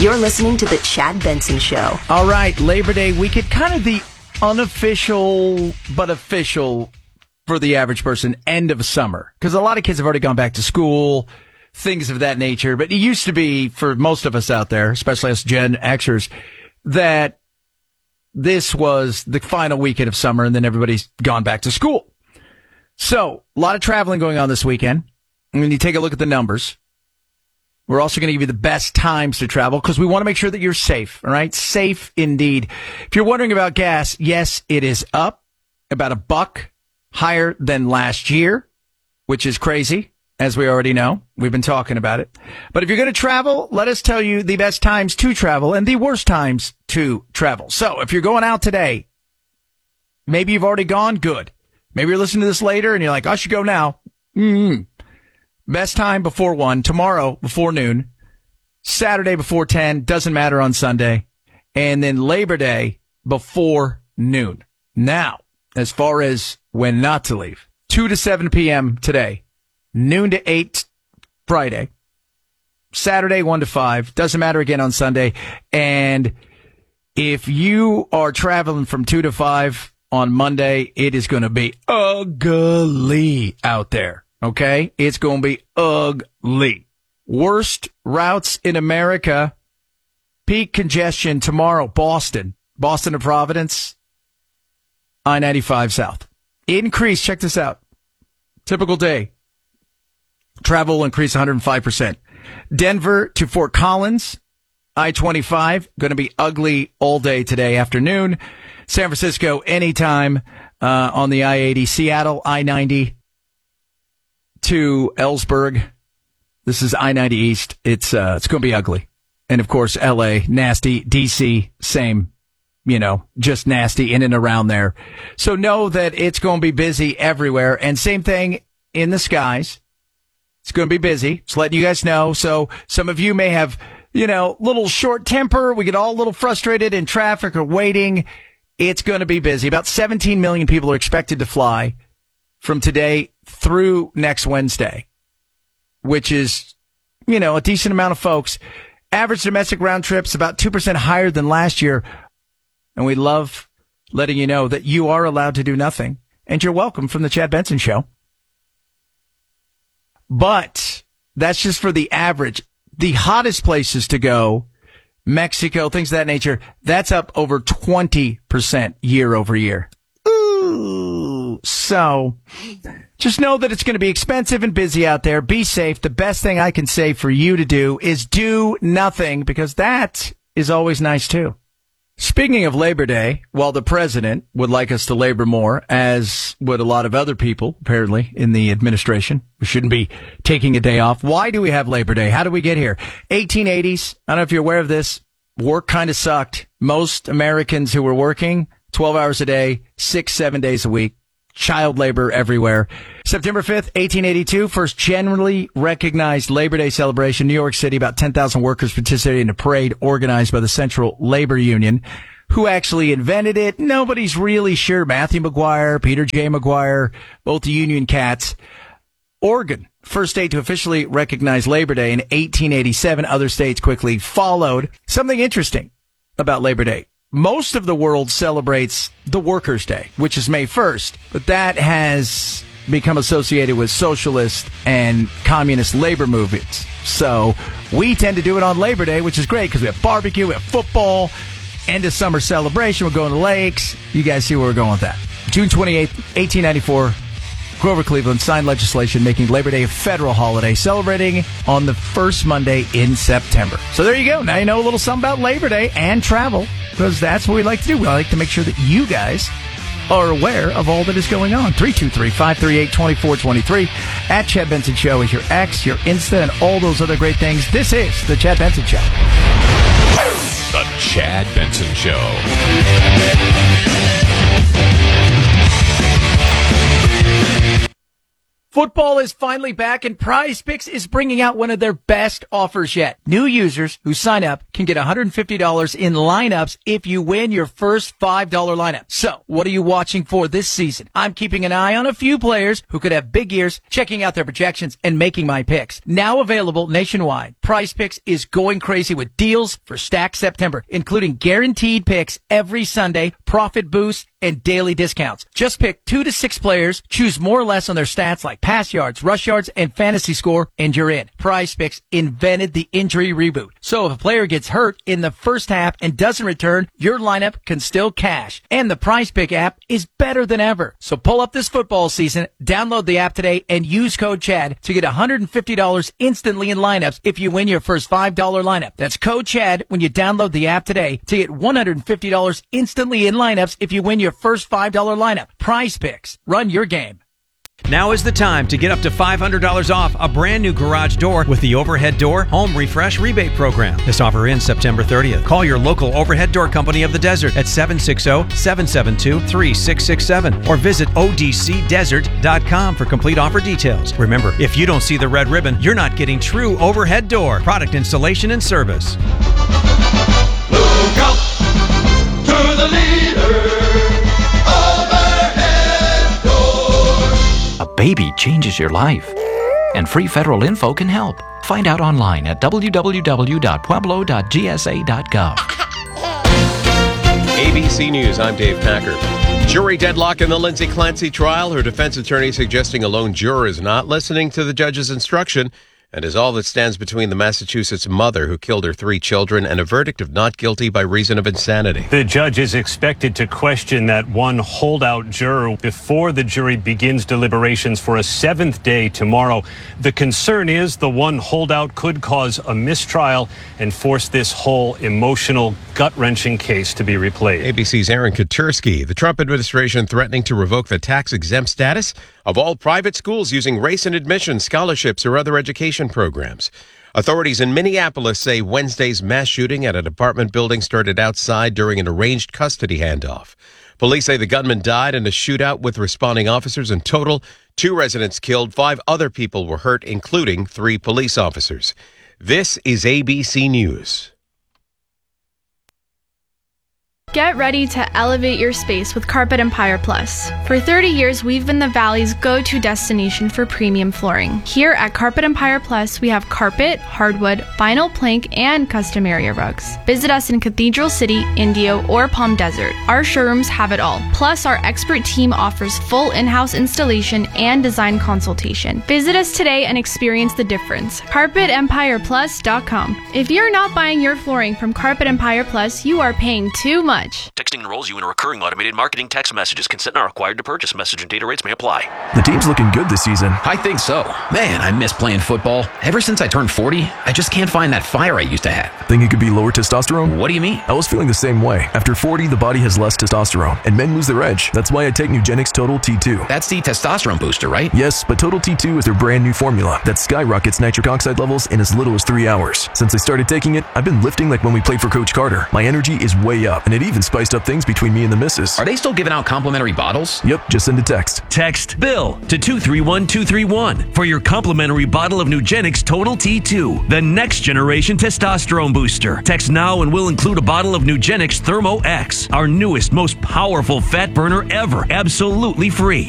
You're listening to The Chad Benson Show. All right, Labor Day weekend, kind of the unofficial but official for the average person end of summer. Because a lot of kids have already gone back to school, things of that nature. But it used to be, for most of us out there, especially us Gen Xers, that this was the final weekend of summer and then everybody's gone back to school. So, a lot of traveling going on this weekend. And when you take a look at the numbers, we're also going to give you the best times to travel because we want to make sure that you're safe, all right? Safe indeed. If you're wondering about gas, yes, it is up about $1 higher than last year, which is crazy, as we already know. We've been talking about it. But if you're going to travel, let us tell you the best times to travel and the worst times to travel. So if you're going out today, maybe you've already gone, good. Maybe you're listening to this later and you're like, I should go now. Best time before 1, tomorrow before noon, Saturday before 10, doesn't matter on Sunday, and then Labor Day before noon. Now, as far as when not to leave, 2 to 7 p.m. today, noon to 8 Friday, Saturday 1 to 5, doesn't matter again on Sunday, and if you are traveling from 2 to 5 on Monday, it is going to be ugly out there. Okay, it's going to be ugly. Worst routes in America. Peak congestion tomorrow, Boston to Providence, I-95 South. Increase, check this out. Typical day. Travel will increase 105%. Denver to Fort Collins, I-25, going to be ugly all day today afternoon. San Francisco, anytime on the I-80. Seattle, I-90. To Ellsberg. This is I-90 East. It's going to be ugly. And of course, LA, nasty. DC, same, just nasty in and around there. So know that it's going to be busy everywhere. And same thing in the skies. It's going to be busy. Just letting you guys know. So some of you may have, little short temper. We get all a little frustrated in traffic or waiting. It's going to be busy. About 17 million people are expected to fly from today through next Wednesday, which is, a decent amount of folks. Average domestic round trips about 2% higher than last year. And we love letting you know that you are allowed to do nothing. And you're welcome from the Chad Benson Show. But that's just for the average. The hottest places to go, Mexico, things of that nature, that's up over 20% year over year. So just know that it's going to be expensive and busy out there. Be safe. The best thing I can say for you to do is do nothing, because that is always nice too. Speaking of Labor Day, while the president would like us to labor more, as would a lot of other people, apparently, in the administration, we shouldn't be taking a day off. Why do we have Labor Day? How did we get here? 1880s. I don't know if you're aware of this. Work kind of sucked. Most Americans who were working 12 hours a day, 6-7 days a week. Child labor everywhere. September 5th, 1882, first generally recognized Labor Day celebration. New York City, about 10,000 workers participated in a parade organized by the Central Labor Union. Who actually invented it? Nobody's really sure. Matthew McGuire, Peter J. McGuire, both the Union cats. Oregon, first state to officially recognize Labor Day in 1887. Other states quickly followed. Something interesting about Labor Day. Most of the world celebrates the Workers' Day, which is May 1st, but that has become associated with socialist and communist labor movements. So we tend to do it on Labor Day, which is great because we have barbecue, we have football, end of summer celebration. We're going to lakes. You guys see where we're going with that. June 28th, 1894, Grover Cleveland signed legislation making Labor Day a federal holiday, celebrating on the first Monday in September. So there you go. Now you know a little something about Labor Day and travel, because that's what we like to do. We like to make sure that you guys are aware of all that is going on. 323-538-2423. At Chad Benson Show is your X, your Insta, and all those other great things. This is the Chad Benson Show. The Chad Benson Show. Football is finally back, and Prize Picks is bringing out one of their best offers yet. New users who sign up can get $150 in lineups if you win your first $5 lineup. So, what are you watching for this season? I'm keeping an eye on a few players who could have big years, checking out their projections, and making my picks. Now available nationwide, Prize Picks is going crazy with deals for Stack September, including guaranteed picks every Sunday, profit boosts, and daily discounts. Just pick 2 to 6 players, choose more or less on their stats like pass yards, rush yards, and fantasy score, and you're in. Prize Picks invented the injury reboot. So if a player gets hurt in the first half and doesn't return, your lineup can still cash. And the Prize Pick app is better than ever. So pull up this football season, download the app today, and use code CHAD to get $150 instantly in lineups if you win your first $5 lineup. That's code CHAD when you download the app today to get $150 instantly in lineups if you win your first $5 lineup. Prize Picks. Run your game. Now is the time to get up to $500 off a brand new garage door with the Overhead Door Home Refresh Rebate Program. This offer ends September 30th. Call your local Overhead Door Company of the Desert at 760-772-3667 or visit odcdesert.com for complete offer details. Remember, if you don't see the red ribbon, you're not getting true Overhead Door product installation and service. Look out to the leader. A baby changes your life, and free federal info can help. Find out online at www.pueblo.gsa.gov. ABC News, I'm Dave Packer. Jury deadlock in the Lindsay Clancy trial. Her defense attorney suggesting a lone juror is not listening to the judge's instruction and is all that stands between the Massachusetts mother who killed her 3 children and a verdict of not guilty by reason of insanity. The judge is expected to question that one holdout juror before the jury begins deliberations for a 7th day tomorrow. The concern is the one holdout could cause a mistrial and force this whole emotional, gut-wrenching case to be replayed. ABC's Aaron Katursky. The Trump administration threatening to revoke the tax-exempt status of all private schools using race and admission, scholarships, or other education programs. Authorities in Minneapolis say Wednesday's mass shooting at an apartment building started outside during an arranged custody handoff. Police say the gunman died in a shootout with responding officers. In total, 2 residents killed, 5 other people were hurt, including 3 police officers. This is ABC News. Get ready to elevate your space with Carpet Empire Plus. For 30 years, we've been the Valley's go-to destination for premium flooring. Here at Carpet Empire Plus, we have carpet, hardwood, vinyl plank, and custom area rugs. Visit us in Cathedral City, Indio, or Palm Desert. Our showrooms have it all. Plus, our expert team offers full in-house installation and design consultation. Visit us today and experience the difference. CarpetEmpirePlus.com. If you're not buying your flooring from Carpet Empire Plus, you are paying too much. Texting enrolls you in a recurring automated marketing text messages. Consent not required to purchase. Message and data rates may apply. The team's looking good this season. I think so. Man, I miss playing football. Ever since I turned 40, I just can't find that fire I used to have. Think it could be lower testosterone? What do you mean? I was feeling the same way. After 40, the body has less testosterone, and men lose their edge. That's why I take Nugenix Total T2. That's the testosterone booster, right? Yes, but Total T2 is their brand new formula that skyrockets nitric oxide levels in as little as 3 hours. Since I started taking it, I've been lifting like when we played for Coach Carter. My energy is way up, and it even spiced up things between me and the missus. Are they still giving out complimentary bottles? Yep, just send a text. Text BILL to 231231 for your complimentary bottle of Nugenix Total T2, the next generation testosterone booster. Text now and we'll include a bottle of Nugenix Thermo X, our newest, most powerful fat burner ever, absolutely free.